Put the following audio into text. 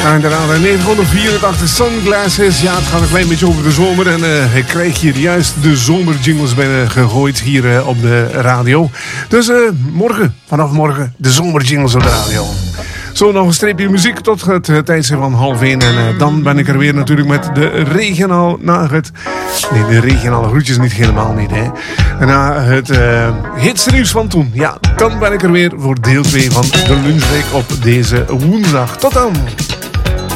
Nou, inderdaad, 1984 Sunglasses. Ja, het gaat een klein beetje over de zomer. En ik krijg hier juist de zomerjingles binnen gegooid hier op de radio. Dus vanaf morgen, de zomerjingles op de radio. Zo, nog een streepje muziek tot het tijdstip van 12:30. En dan ben ik er weer natuurlijk met de regionale... Nee, de regionale groetjes niet helemaal niet, hè. En na het hitsnieuws van toen. Ja, dan ben ik er weer voor deel 2 van de lunchbreak op deze woensdag. Tot dan!